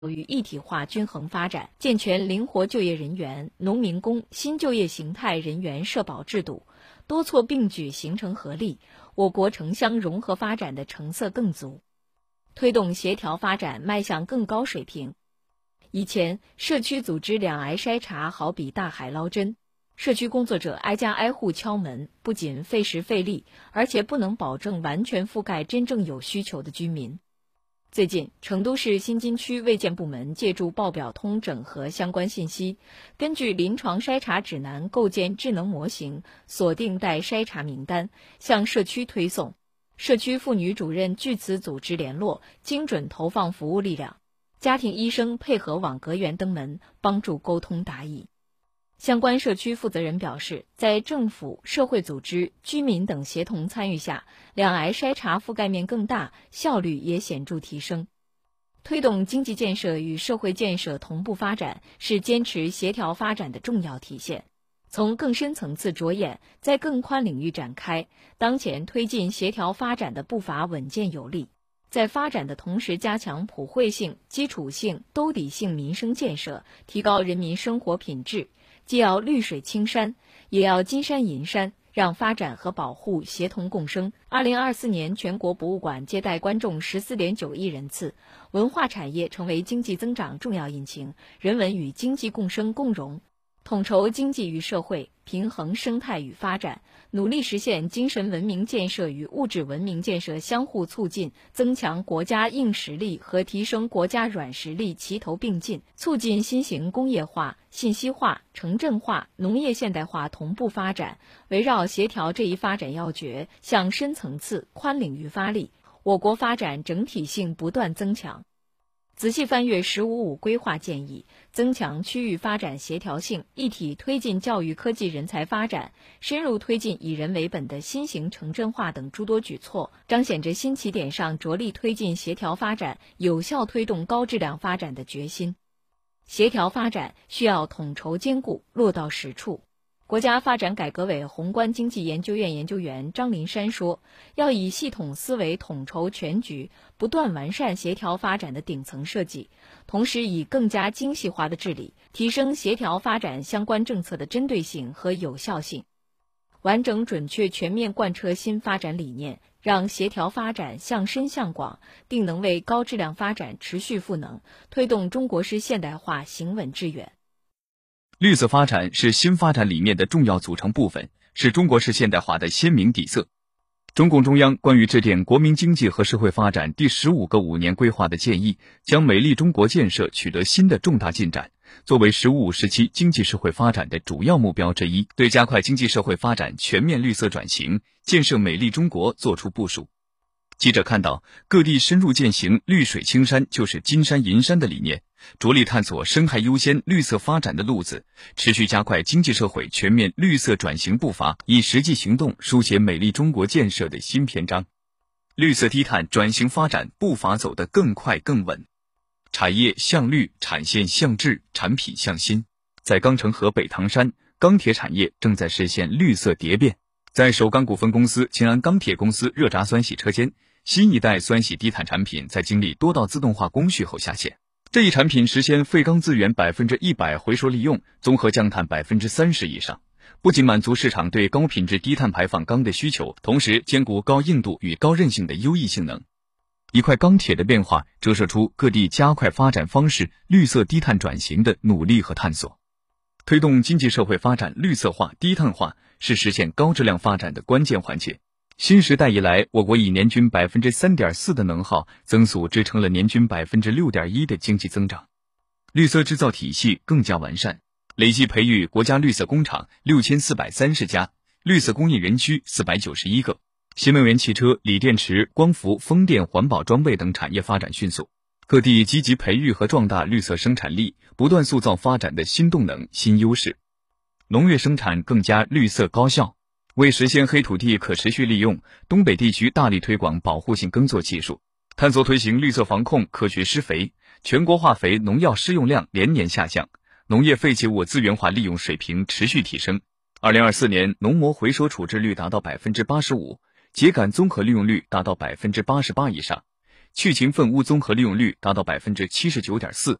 与一体化均衡发展，健全灵活就业人员、农民工、新就业形态人员社保制度，多措并举形成合力，我国城乡融合发展的成色更足，推动协调发展迈向更高水平。以前，社区组织两癌筛查好比大海捞针，社区工作者挨家挨户敲门，不仅费时费力，而且不能保证完全覆盖真正有需求的居民。最近，成都市新津区卫健部门借助报表通整合相关信息，根据临床筛查指南构建智能模型，锁定待筛查名单，向社区推送。社区妇女主任据此组织联络，精准投放服务力量，家庭医生配合网格员登门，帮助沟通答疑。相关社区负责人表示，在政府、社会组织、居民等协同参与下，两癌筛查覆盖面更大，效率也显著提升。推动经济建设与社会建设同步发展，是坚持协调发展的重要体现。从更深层次着眼，在更宽领域展开，当前推进协调发展的步伐稳健有力。在发展的同时，加强普惠性、基础性、兜底性民生建设，提高人民生活品质。既要绿水青山，也要金山银山，让发展和保护协同共生。2024年全国博物馆接待观众14.9亿人次，文化产业成为经济增长重要引擎，人文与经济共生共荣。统筹经济与社会，平衡生态与发展，努力实现精神文明建设与物质文明建设相互促进，增强国家硬实力和提升国家软实力齐头并进，促进新型工业化、信息化、城镇化、农业现代化同步发展。围绕协调这一发展要诀，向深层次、宽领域发力，我国发展整体性不断增强。仔细翻阅“十五五”规划建议，增强区域发展协调性，一体推进教育科技人才发展，深入推进以人为本的新型城镇化等诸多举措，彰显着新起点上着力推进协调发展、有效推动高质量发展的决心。协调发展需要统筹兼顾，落到实处。国家发展改革委宏观经济研究院研究员张林山说，要以系统思维统筹全局，不断完善协调发展的顶层设计，同时以更加精细化的治理，提升协调发展相关政策的针对性和有效性，完整准确全面贯彻新发展理念，让协调发展向深向广，定能为高质量发展持续赋能，推动中国式现代化行稳致远。 绿色发展是新发展理念的重要组成部分，是中国式现代化的鲜明底色。中共中央关于制定国民经济和社会发展第15个5年规划的建议，将美丽中国建设取得新的重大进展，作为15时期经济社会发展的主要目标之一，对加快经济社会发展全面绿色转型、建设美丽中国作出部署。记者看到，各地深入践行绿水青山就是金山银山的理念，着力探索生态优先、绿色发展的路子，持续加快经济社会全面绿色转型步伐，以实际行动书写美丽中国建设的新篇章。绿色低碳转型发展步伐走得更快更稳，产业向绿，产线向质，产品向新。在钢城河北唐山，钢铁产业正在实现绿色蝶变。在首钢股份公司秦安钢铁公司热轧酸洗车间，新一代酸洗低碳产品在经历多道自动化工序后下线。这一产品实现废钢资源100%回收利用，综合降碳30%以上，不仅满足市场对高品质低碳排放钢的需求，同时兼顾高硬度与高韧性的优异性能。一块钢铁的变化折射出各地加快发展方式绿色低碳转型的努力和探索。推动经济社会发展绿色化、低碳化是实现高质量发展的关键环节。新时代以来，我国以年均3.4%的能耗增速支撑了年均6.1%的经济增长。绿色制造体系更加完善，累计培育国家绿色工厂6430家，绿色工业园区491个。新能源汽车、锂电池、光伏、风电、环保装备等产业发展迅速。各地积极培育和壮大绿色生产力，不断塑造发展的新动能、新优势。农业生产更加绿色高效。为实现黑土地可持续利用，东北地区大力推广保护性耕作技术，探索推行绿色防控、科学施肥，全国化肥、农药施用量连年下降，农业废弃物资源化利用水平持续提升。2024年，农膜回收处置率达到85%，秸秆综合利用率达到88%以上。 去勤粪污综合利用率达到79.4%。